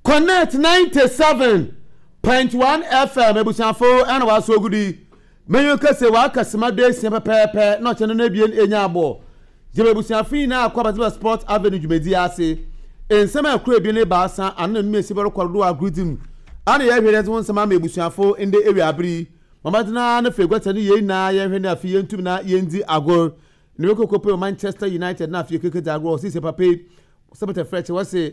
Connect 97.1 FM ebusiafo ana waso gudi menyo kase wa kasema de sia pepepe no chene na bie enya abo je ebusiafo na akwa Sport Avenue Jumedi ase ensema akura bi ne baasa anu no mesi bero kwado agrudim ana ye hwere ze wonsema ma ebusiafo inde ewi abri mamadina na fegwata ni ye na ye hwe na afi yentum na yendi agor ni we kokope Manchester United na afi keke agor si se pape sabata fresh wase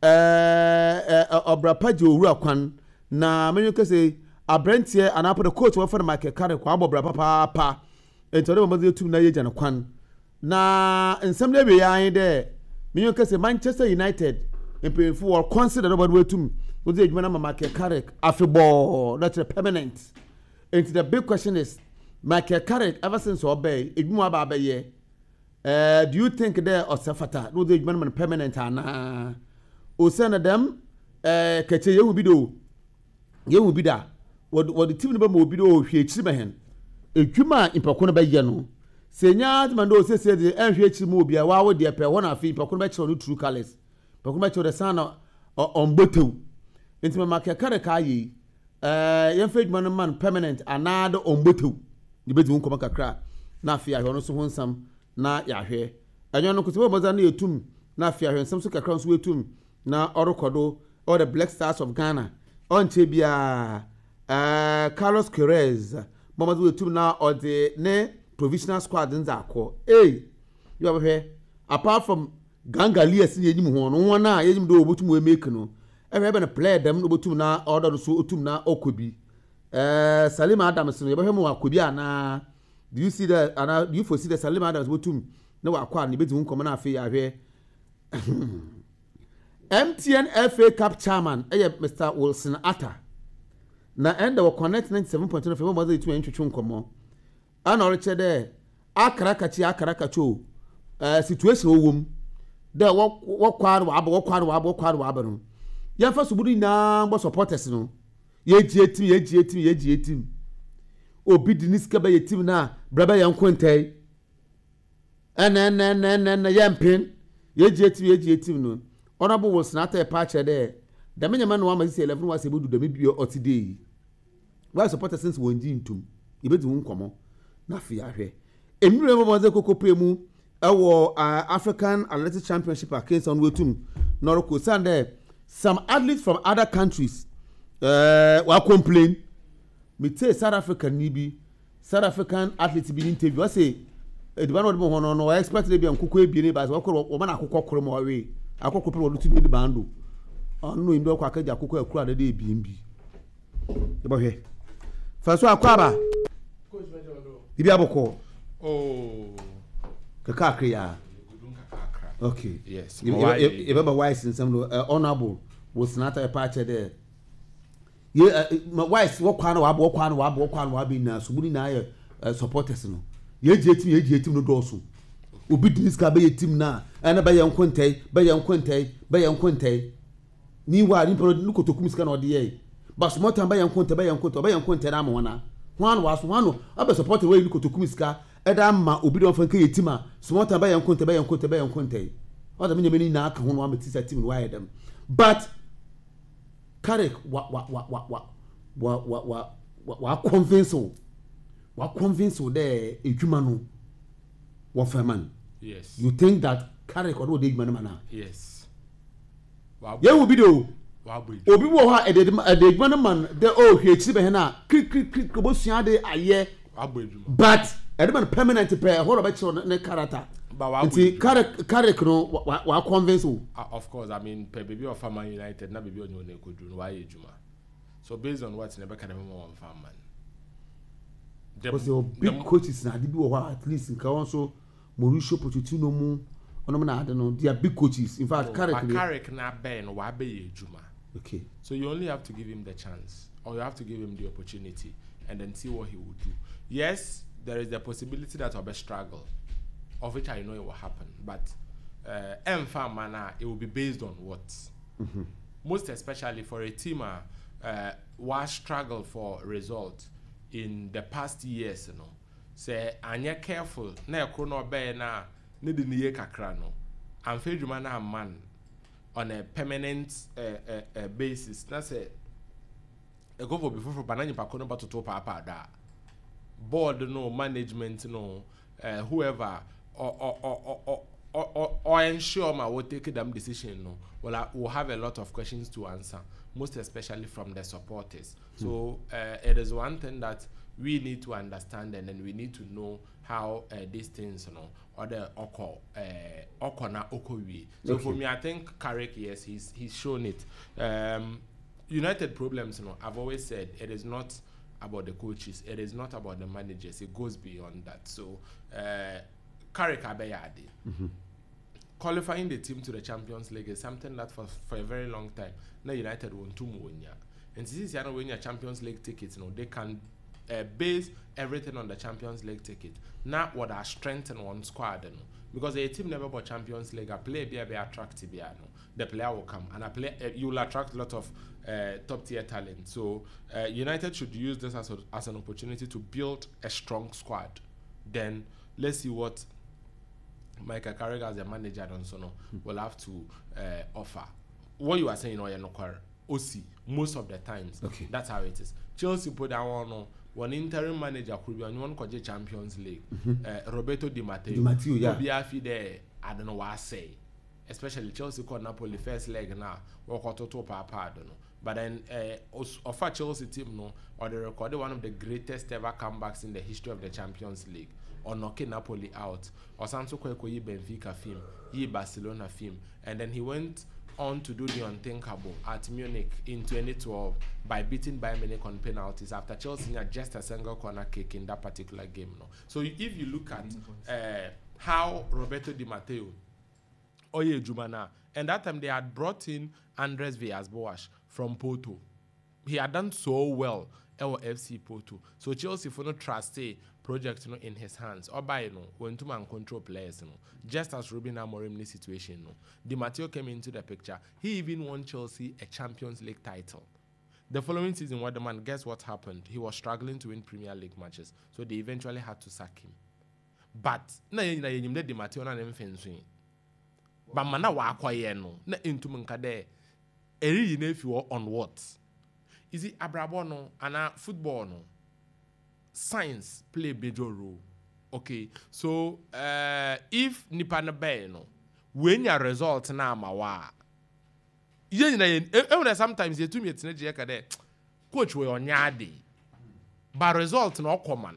obrapaje owura kwan na menyo kese abrantie anapo the coach wa for Michael Carrick kwa abobra papa entore mamadina tum na ye jana kwan na nsem na be yan de menyo kese Manchester United empefo will consider about wetum would the Michael Carrick afebo that's permanent. And the big question is, Michael Carrick, ever since obey, igmu aba ye. Do you think there or safata? No, the man permanent ana. O send them, kache ye will be do. Ye will be da. What the team number will be do, he chimahen. A juma in Pacona by Yano. Senya, Mando says the NHH mobile, wow, dear per one of feet, Pacona on true colors. Pacona to the son on Botu. Into my Michael Carrick, aye. Yemfed man permanent another ombutu the bedroom come kakra na fia ho no so honsam na yahwe anyo no kutubo moza na etum na fia hwe nsam so kakra so etum na orokodo all the Black Stars of Ghana on chebia Carlos Queiroz momazo etum na or the ne provisional squad nzako you have here apart from Gangalias yenyim ho no wona yenyim do obutum we make no ebe na player dem no botum na order so otum na okobi Salim Adams no ebe mu akobi ana do you see that ana do you foresee the Salim Adams botum na wakwa na beti nkom na afi ahwe MTN FA Cup chairman Mr. Wilson Atta na end we connect 97.9 FM mo dey tu entwetwe nkomo ana oreche de akarakacho situation owom de wokwaru abo no ya fa subudi na mbo supporters no yeji etim obi diniska ba yetim na braba ya nkontai na yampin yeji etim no honorable was not a patch there the manyama no ama 11 was able to do bio otide why supporters since wonji ntum ibedi nkomo na fia hwe enure mo ze kokope mu ewo African Athletics Championship against on wetum noroko sande some athletes from other countries will complain. Me say South African nibi, South African athletes be interview. I say, the one of them no expect to be on kuku ebi ne ba. Wo man akoko kromo awe. Akoko pe wo lutu bi bando. Onu ndo kwa kaja akoko akura de ebi. Ebo he. Faso akwaba. Coach Major. Ibi aboko. Oh. Kaka kriya. Okay. Yes. You remember wise in some honorable was not a patch there. Yeah, my wise what kind of wabi na subuni na supporters no. Ye jetim no dosu. Obi dis ka be yetim na ana ba yankontai. Ni wa ni pro nuko tokum ska na ode ye. Ba so motan ba yankontai na amona. Hwan was hwan aba supporter we nuko tokum ska eda ma obi don fanka yetima smota ba yankontai all the many na aka ho no ametisa team no why them but Carrick wa convince there edwuma no wa faman. Yes, you think that Carrick or dey edwuma no mana? Yes, ye will be do obi wo ha edwuma no man the hwechi be na krik obosua de aye but edman permanent pair whole about ne character but Carrick no wa convince. Of course, I mean baby of Man United na baby on ne could do why ejuma. So based on what never can remember one farm man. Because your big coaches na dey be at least in Kawanso Mauricio Pochettino mu ono na ade no they are big coaches. In fact, Carrick na ben wa be ejuma. Okay. So you only have to give him the chance or you have to give him the opportunity and then see what he will do. Yes, there is the possibility that I'll struggle, of which I know it will happen. But it will be based on what? Mm-hmm. Most especially for a team who struggle for results in the past years, you know. Say, and you're careful, na chrono be na need the kakra no. I'm afraid you man on a permanent basis. That's it. A go for before banana pakono but to papa da. Board no management no whoever or ensure my will take them decision no. Well, will have a lot of questions to answer, most especially from the supporters. So it is one thing that we need to understand, and then we need to know how these things, you know, or the okona okowi. So for me, I think Carrick, yes, he's shown it. United problems, you know, I've always said it is not about the coaches, it is not about the managers, it goes beyond that. So Carrick Abeyade. Qualifying the team to the Champions League is something that for a very long time, now United won 2 more. And since you are winning a Champions League ticket, you know, they can base everything on the Champions League ticket. Not what are strengthened one squad, you know, because a team never bought Champions League, a player be attractive, you know, the player will come, and a player you will attract a lot of top tier talent. So United should use this as an opportunity to build a strong squad. Then let's see what Michael Carrick as a manager will have to offer. What you are saying, or you're not OC most of the times. Okay. That's how it is. Chelsea put down one interim manager could be on one college Champions League. Roberto Di Matteo. Yeah. I don't know what I say. Especially Chelsea called Napoli first leg now. Walk to papa, I don't know. But then of a Chelsea team or they recorded one of the greatest ever comebacks in the history of the Champions League. Or knocking Napoli out, or Santo Kweko Benfica film, Barcelona film, and then he went on to do the unthinkable at Munich in 2012 by beating Bayern Munich on penalties after Chelsea had just a single corner kick in that particular game. So if you look at how Roberto Di Matteo, Oye Jumana, and that time they had brought in Andres Villas-Boas from Porto. He had done so well at FC Porto. So Chelsea for no trust project in his hands or by when to man control players just as Ruben Amorim situation Di Matteo came into the picture. He even won Chelsea a Champions League title. The following season, what the man, guess what happened? He was struggling to win Premier League matches, so they eventually had to sack him. But na Di Matteo na mfenso but mana wa akwaye no na entum nka de eri na if you on what is it abrabo no ana football no science play a major role. Okay, so if nipa na be no when your result na mawa sometimes you 2 minutes na je ka de coach we onyade but result no common.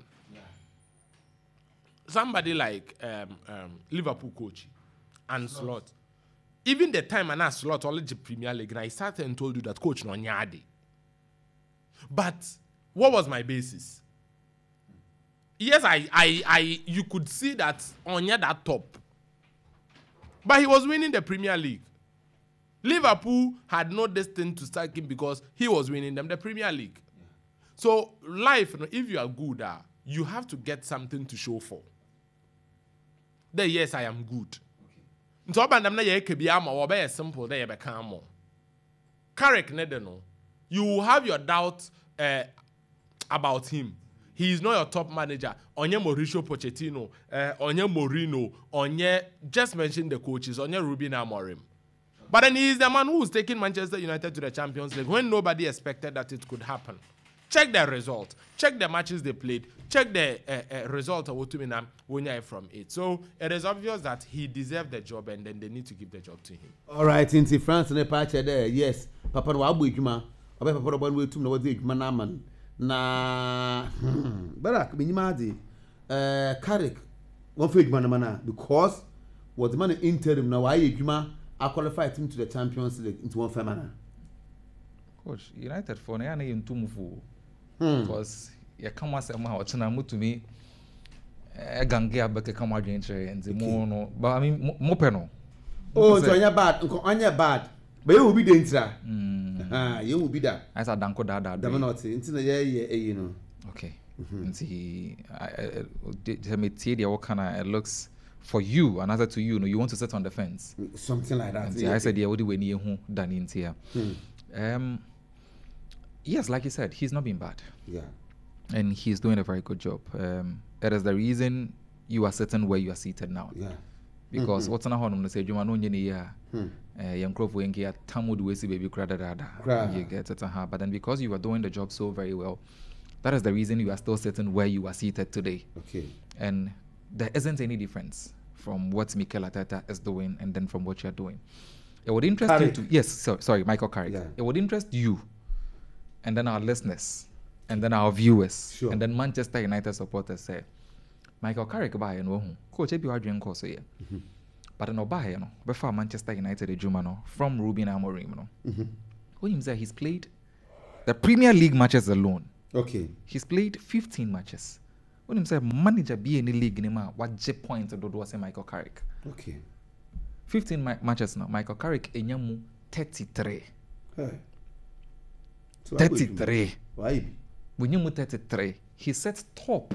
Somebody like Liverpool coach and Slot, even the time and Slot only the Premier League, and I started and told you that coach no nyade. But what was my basis? Yes, I you could see that Onya that top. But he was winning the Premier League. Liverpool had no destiny to sack him because he was winning them the Premier League. Yeah. So life, if you are good, you have to get something to show for. Then yes, I am good. So na simple there become Carrick Nedeno. You will have your doubts about him. He is not your top manager. Onye Mauricio Pochettino, Onye Mourinho, Onye, just mention the coaches, Onye Ruben Amorim. But then he is the man who is taking Manchester United to the Champions League when nobody expected that it could happen. Check their result. Check the matches they played. Check the result of Wotumina Wunya from it. So it is obvious that he deserved the job and then they need to give the job to him. All right, into France and a patch there. Yes. Papa no abu ejuma. Oba papa no bon we tum na wadi ejuma na man. Na Barak minimadi Carrick one for ejuma na mana because what the man interim na why ejuma I qualified him to the Champions League into one famana. Coach, United for na in tumufu because you come as a ma to me a gange abeke come against and the more but I mean mopeno. Oh, so on your bad. But you will be dangerous. You will be that. I said danko dada. You know. Okay. And see it looks for you, another to you, you want to sit on the fence. Something like that. I said, yeah, what do we need done in here? Yes, like you said, he's not been bad. Yeah. And he's doing a very good job. It is the reason you are sitting where you are seated now. Yeah. because what's na honum no say adwuma no nye ne ya young crop we ngia tamud we see baby credit you get it but then because you are doing the job so very well, that is the reason you are still sitting where you are seated today. Okay. And there isn't any difference from what Mikel Arteta is doing and then from what you are doing. It would interest Carrick. you to, yes, sorry, Michael Carrick. Yeah. It would interest you and then our listeners and then our viewers Sure. and then Manchester United supporters say, Michael Carrick buy no coach ebi wadwen course here. But no buy no before Manchester United ejuma no from Ruben Amorim no. When him say he's played the Premier League matches alone. Okay. He's played 15 matches. When him say manager be any league ni ma waje point do do say Michael Carrick. Okay. 15 matches now. Michael Carrick enyamu 33. Hey. So 33. Why? When you 33, he sets top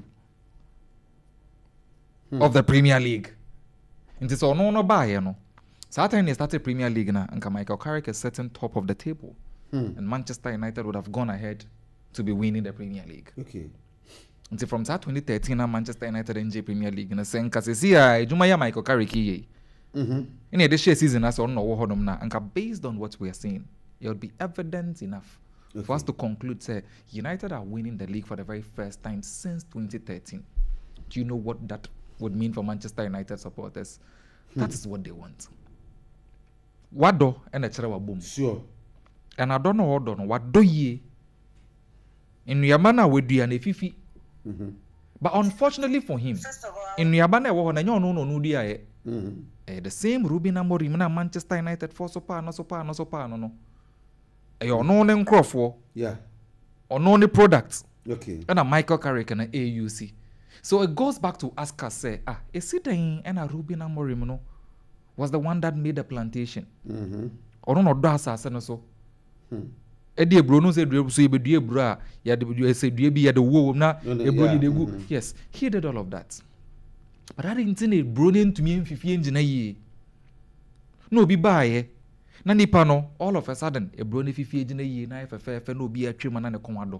of the Premier League. And so no buy no. So after he started Premier League na, and Michael Carrick is sitting top of the table, and Manchester United would have gone ahead to be winning the Premier League. Okay. Until from 2013 na Manchester United NJ Premier League na sen kasi siya juma ya Michael Carrick ye. In the season as on no hodom na, and based on what we are seeing, it would be evident enough for us to conclude say United are winning the league for the very first time since 2013. Do you know what that would mean for Manchester United supporters? That is what they want. Wado and a chera boom. Sure. And I don't know what do ye in Yamana with the and fifi. But unfortunately for him, in Yabana wo na no dia the same Ruben Amorim na Manchester United for so no. You know them Crawford. Yeah. Or no the products. Okay. And a Michael Carrick and a AUC. So it goes back to ask us say, is it and a Ruben Amorim no was the one that made the plantation? Or no do assassin so. Eddie Bruno said so be dear bra ya de say be ya the wo na yes, he did all of that. But I didn't see Bruno to me in 50 engine ye. No be buy na nipa no all of a sudden a Bruno 50 engine ye na FFF no be a trim na ne komado.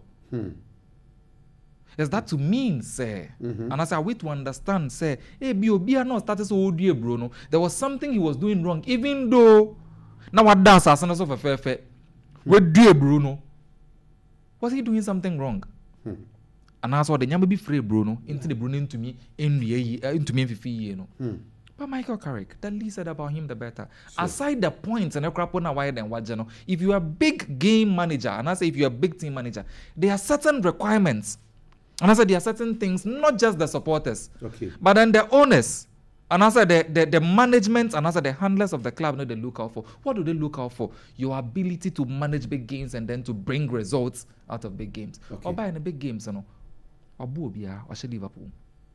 Is that to mean say and as I wait to understand say be no started so dear Bruno there was something he was doing wrong even though now what dance as of FFF with dear Bruno was he doing something wrong? And that's what the nyama be free Bruno into the Bruno into me in the into me 50 years no. But Michael Carrick, the least said about him the better. Sure. Aside the points and a crap on a wide and what you know, if you are a big game manager and I say if you are a big team manager, there are certain requirements. And I said there are certain things, not just the supporters, but then the owners, and I said the management, and I said the handlers of the club know they look out for. What do they look out for? Your ability to manage big games and then to bring results out of big games. Or by in the big games, you know, or Bobia, or Liverpool,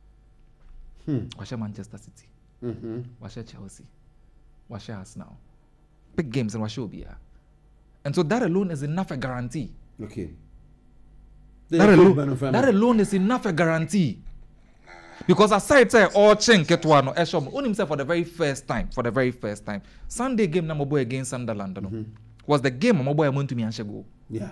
or Manchester City, or Chelsea, or Arsenal. Big games and Washobia. And so that alone is enough a guarantee. Okay. That alone is enough a guarantee. Because aside say all chen ketwano eshom on himself for the very first time. Sunday game na mobo against Sunderland no. Was the game mobo ya muntu mi anshego. Yeah.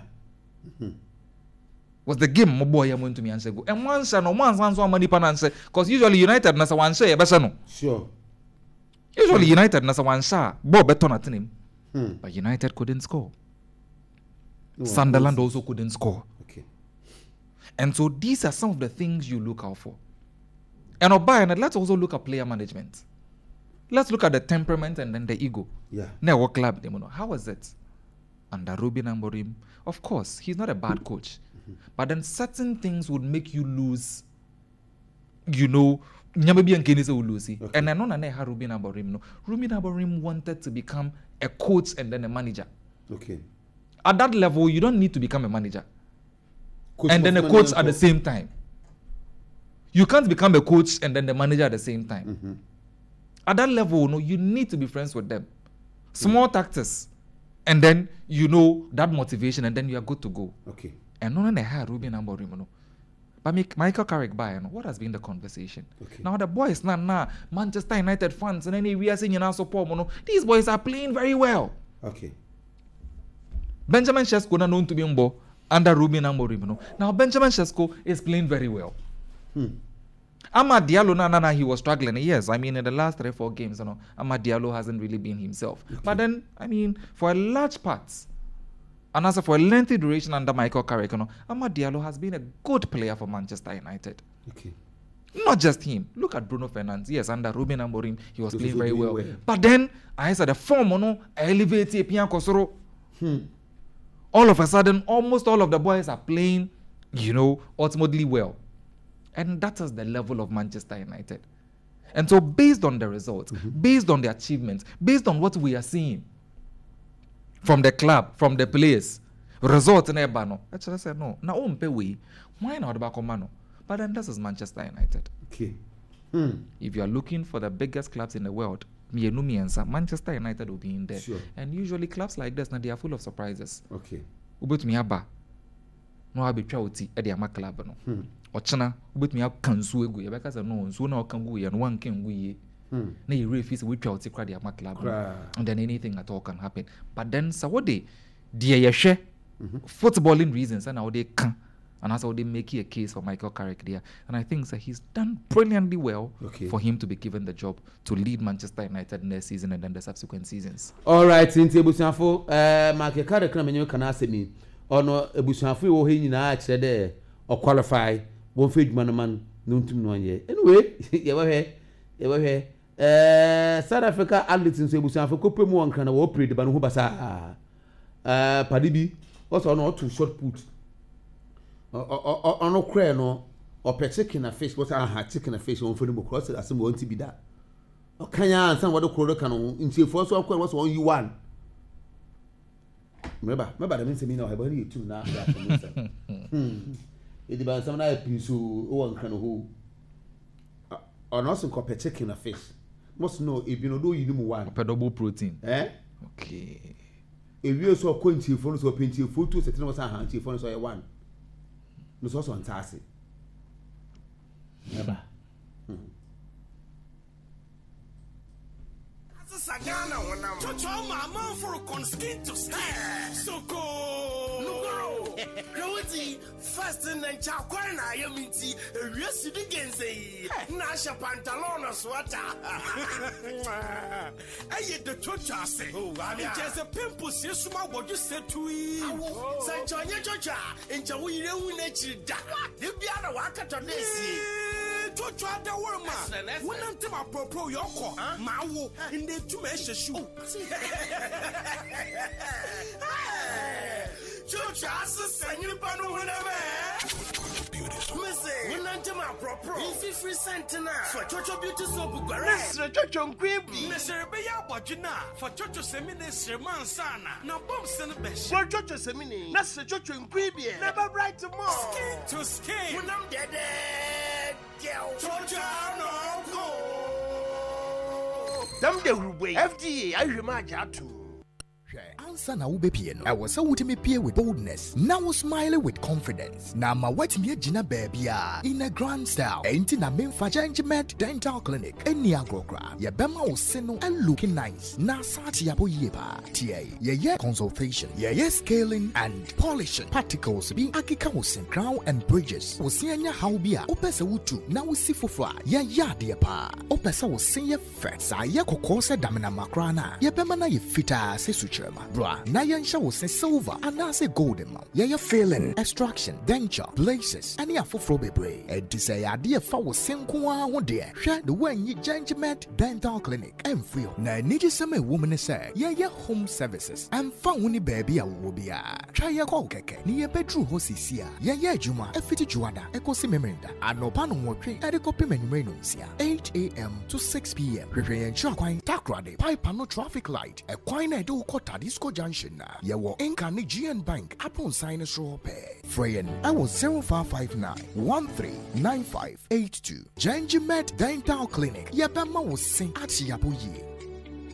Was the game mobo ya muntu mi anshego. And one so many pananse because usually United na sa one share e besa no. Sure. Usually United na sa one share bo beton at him. But United couldn't score. No, Sunderland also couldn't score. Okay. And so these are some of the things you look out for. And let's also look at player management. Let's look at the temperament and then the ego. Yeah. Now, what club? How is it? Under Ruben Amorim, of course, he's not a bad coach. But then certain things would make you lose, you know, maybe will lose. And I know that Ruben Amorim, no. Ruben Amorim wanted to become a coach and then a manager. Okay. At that level, you don't need to become a manager. Coach and then a coach at the same time. You can't become a coach and then the manager at the same time. At that level, no, you need to be friends with them. Small tactics. And then, you know, that motivation and then you are good to go. Okay. And no one had Ruben Amorim, no. But Michael Carrick by, what has been the conversation? Okay. Now the boys, Manchester United fans, and then we are saying, these boys are playing very well. Okay. Benjamin Sesko na known to be under Ruben Amorim. Now Benjamin Sesko is playing very well. Amad Diallo, no, he was struggling. Yes, I mean, in the last 3-4 games, Amad Diallo hasn't really been himself. Okay. But then, I mean, for a large part, and also for a lengthy duration under Michael Carrick, Amad Diallo has been a good player for Manchester United. Okay. Not just him. Look at Bruno Fernandes. Yes, under Ruben Amorim, he was playing very well. But then, I said the form, elevated Pian Kosoro. All of a sudden, almost all of the boys are playing, ultimately well. And that is the level of Manchester United. And so based on the results, based on the achievements, based on what we are seeing from the club, from the players, results in Ebano, actually I said no. Now why not about Komano? But then this is Manchester United. Okay. If you are looking for the biggest clubs in the world, Manchester United will be in there. Sure. And usually clubs like this, now they are full of surprises. Okay. No, I'll be trying at the Ama club. Ochana, with me up Kansu, because I know sooner or Kangu and one can we. Nay, refuse with you to cry the Ama club. And then anything at all can happen. But then, Sawade, dear Yashe, footballing reasons, and how they can. And that's how they make a case for Michael Carrick there. And I think that he's done brilliantly well for him to be given the job to lead Manchester United next season and then the subsequent seasons. All right, since Ebusianfo, Michael Carrick, can ask me, or no, Ebusianfo, or he said there, or qualify, won't feed man, no to 1 year. Anyway, you were here. South Africa athletes in Ebusianfo, Cope Mo and Kana, operate the Banu Basa. Padibi, also not too short put. Or no cray no or per chicken a fish, what I had chicken a fish on for the cross as some want to be that. Or can you answer what the quarter can in chief for so was on you one? Remember, the means to me now, I believe you too now. It depends on that piece who one can who or not some per chicken a fish. Must know if you know do you know one double protein. Okay. If you saw quinty phones or painting photos, it was a hand phones or one. No so on taxi. Never. Sagana wana chocho mama for conskin to skin soko nugoro rawati fast in and chakwana yaminti resi digenze na sha pantalona swata aye the chocha say just a pimple sesuma what you said to yi sanchonya chocha enja wo yire hu na chida de bia na waka to desi chocha the worma wonante ma propro yoko mawo in the to measure shoe. Chocha singing panu whenever. Beautiful. Missy, when I'm to my proper. Easy free sentina. For Chocho beauty soap. Mr. Chocho Quibby. Mr. Beya Bajina. For Chocho Semine Serman Sana. Now bomb send a best. For Chocho Semine. That's Chocho Quibby. Never bright tomorrow. Skin to skin. When I'm dead. Chocha no go. Dam de Rubway FDA, I remind you to. Answer now, baby. I was so to me peer with boldness. Now smiling with confidence. Now my wet me Gina baby in a grand style. Ain't in a main Fajangement Dental Clinic. Any agrogra. Ya bema o seno and looking nice. Na sati yabo yeba. TA. Yeah consultation. Yeah scaling and polishing. Particles being akikawosin crown and bridges. Osianya haubia. Opesa wutu. Na usi fufra. Ya dear pa. Opesa was senior fats. Ya kokose damina makrana. Ya bema na ye fita se suture. Bra, na yansha will say silver and I say golden mouth. Ya failing, extraction, denture, places, and ya for bebre. And to say idea for was sinqua one day. Share the way you Jangement Dental Clinic and feel. Na need some woman say, ya home services and found when baby a wobia. Try ya call keke, near bedroom hosisia. Ya Juma, a fitty juana, a cosi memoranda, and no panel watching at a copy menusia. 8 a.m. to 6 p.m. Repair and chocolate, takrade, pipe no traffic light, a quine do cota. Disco Junction na yawo Nkani GN Bank upon sinus row pay. Freyen I was 0559 139582. Jangement Dental Clinic. Yabama was sing at Yabuye.